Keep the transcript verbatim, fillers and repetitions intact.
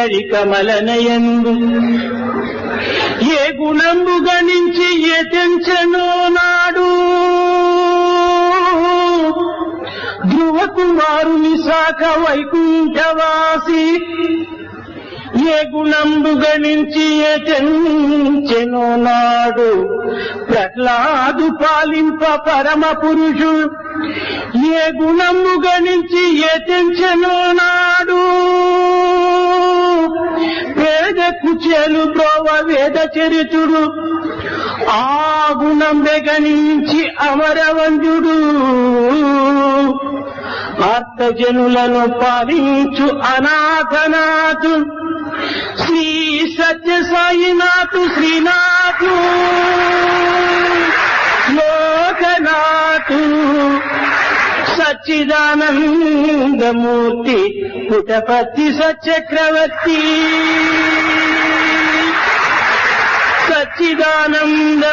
కరికమలనయందు ఏ గుణంబు గణించి ఏ తెంచెనో నాడు ధ్రువ కుమారుని శాఖ వైకుంఠవాసి ఏ గుణంబు గణించి ఏ తెంచెనో నాడు ప్రహ్లాదు పాలింప పరమ పురుషుడు ఏ గుణము గణించి ఏ తెంచెనో నాడు పేద కుచేలు బ్రోవ వేద చరితుడు ఆ గుణం గణించి అమరవంజుడు ఆర్తజనులను పాలించు అనాథనాథు శ్రీ సత్య సాయినాథు శ్రీనాథు లోకనాథు సచ్చిదానందమూర్తి పుటపతి సచక్రవర్తి సచ్చిదానంద